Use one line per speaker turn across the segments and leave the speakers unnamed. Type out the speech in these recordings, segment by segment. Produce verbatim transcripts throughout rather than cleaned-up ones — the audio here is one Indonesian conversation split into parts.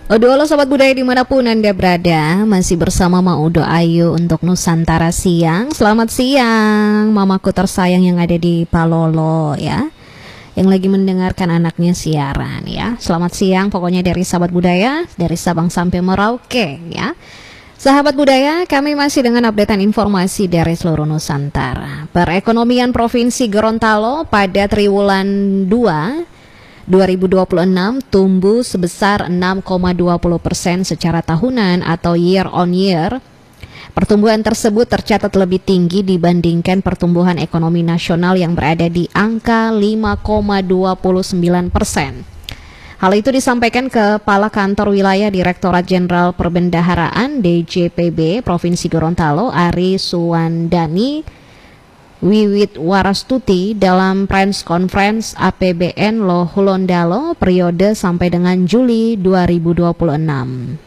Odo halo Sobat Budaya dimanapun Anda berada, masih bersama Maudo Ayu untuk Nusantara Siang. Selamat siang mamaku tersayang yang ada di Palolo ya, yang lagi mendengarkan anaknya siaran ya. Selamat siang pokoknya dari Sahabat Budaya, dari Sabang sampai Merauke ya. Sahabat Budaya, kami masih dengan updatean informasi dari seluruh Nusantara. Perekonomian Provinsi Gorontalo pada triwulan dua dua ribu dua puluh enam tumbuh sebesar enam koma dua puluh persen secara tahunan atau year on year. Pertumbuhan tersebut tercatat lebih tinggi dibandingkan pertumbuhan ekonomi nasional yang berada di angka lima koma dua puluh sembilan persen. Hal itu disampaikan Kepala Kantor Wilayah Direktorat Jenderal Perbendaharaan D J P B Provinsi Gorontalo Ari Suwandani Wiwit Warastuti dalam press conference A P B N Lohulondalo periode sampai dengan Juli dua ribu dua puluh enam.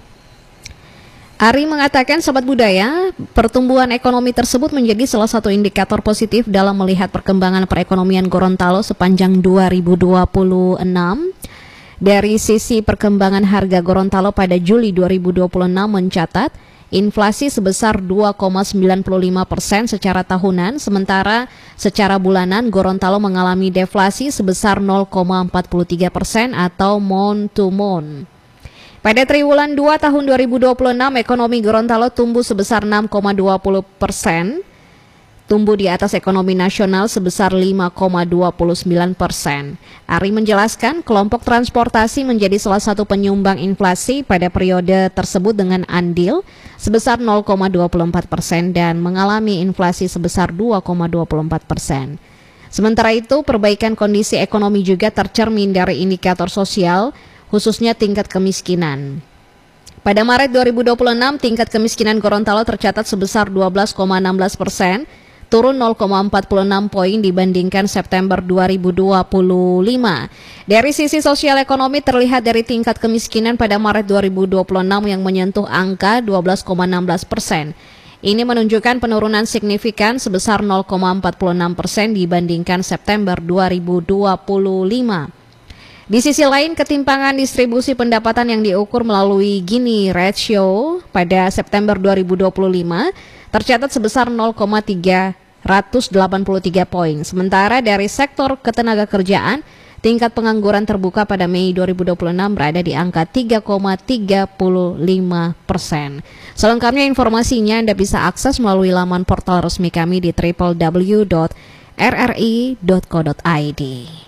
Ari mengatakan, Sobat Budaya, pertumbuhan ekonomi tersebut menjadi salah satu indikator positif dalam melihat perkembangan perekonomian Gorontalo sepanjang dua ribu dua puluh enam. Dari sisi perkembangan harga Gorontalo pada Juli dua ribu dua puluh enam mencatat inflasi sebesar dua koma sembilan lima persen secara tahunan, sementara secara bulanan Gorontalo mengalami deflasi sebesar nol koma empat tiga persen atau month to month. Pada triwulan dua tahun dua ribu dua puluh enam, ekonomi Gorontalo tumbuh sebesar enam koma dua puluh persen, tumbuh di atas ekonomi nasional sebesar lima koma dua sembilan persen. Ari menjelaskan, kelompok transportasi menjadi salah satu penyumbang inflasi pada periode tersebut dengan andil sebesar nol koma dua empat persen dan mengalami inflasi sebesar dua koma dua empat persen. Sementara itu, perbaikan kondisi ekonomi juga tercermin dari indikator sosial, khususnya tingkat kemiskinan. Pada Maret dua ribu dua puluh enam, tingkat kemiskinan Gorontalo tercatat sebesar dua belas koma enam belas persen, turun nol koma empat enam poin dibandingkan September dua ribu dua puluh lima. Dari sisi sosial ekonomi terlihat dari tingkat kemiskinan pada Maret dua ribu dua puluh enam yang menyentuh angka dua belas koma enam belas persen. Ini menunjukkan penurunan signifikan sebesar nol koma empat enam persen dibandingkan September dua ribu dua puluh lima. Di sisi lain, ketimpangan distribusi pendapatan yang diukur melalui Gini Ratio pada September dua ribu dua puluh lima tercatat sebesar nol koma tiga delapan tiga poin. Sementara dari sektor ketenagakerjaan, tingkat pengangguran terbuka pada Mei dua ribu dua puluh enam berada di angka tiga koma tiga lima persen. Selengkapnya informasinya Anda bisa akses melalui laman portal resmi kami di w w w dot r r i dot co dot i d.